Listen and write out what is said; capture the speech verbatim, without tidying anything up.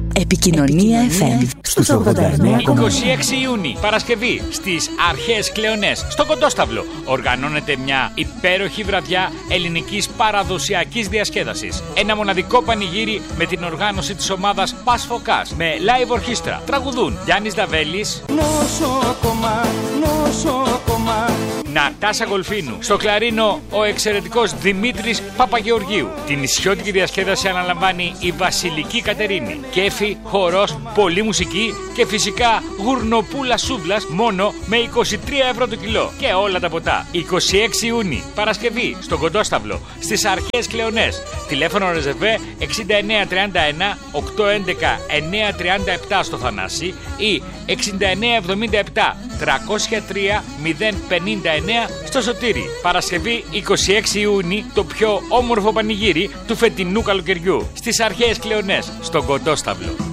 Επικοινωνία εφ εμ στους ογδόντα εννέα κόμμα εννέα. είκοσι έξι Ιουνίου, Παρασκευή, στις Αρχαίες Κλεονές, στο Κοντόσταυλο, οργανώνεται μια υπέροχη βραδιά ελληνικής παραδοσιακής διασκέδασης. Ένα μοναδικό πανηγύρι με την οργάνωση της ομάδας Πας Φωκάς, με live ορχήστρα. Τραγουδούν Γιάννης Δαβέλης, νοσοκομά, νοσοκομά. Νατάσα Γολφίνου. Στο κλαρίνο ο εξαιρετικός Δημήτρης Παπαγεωργίου. Την ισιώτικη διασκέδαση αναλαμβάνει η Βασιλική Κατερίνη. Κέφι, χορός, πολλή μουσική και φυσικά γουρνοπούλα σούβλας μόνο με είκοσι τρία ευρώ το κιλό. Και όλα τα ποτά. είκοσι έξι Ιουνίου, Παρασκευή, στο Κοντόσταυλο, στις Αρχαίες Κλεονές. Τηλέφωνο ρεζεβέ εξήντα εννέα τριάντα ένα οκτακόσια έντεκα εννιακόσια τριάντα επτά στο Θανάση ή εξήντα εννέα εβδομήντα επτά τριακόσια τρία μηδέν πενήντα εννέα στο Σωτήρι. Παρασκευή είκοσι έξι Ιουνίου, το πιο όμορφο πανηγύρι του φετινού καλοκαιριού στις Αρχαίες Κλεονές, στον Κοντόσταυλο.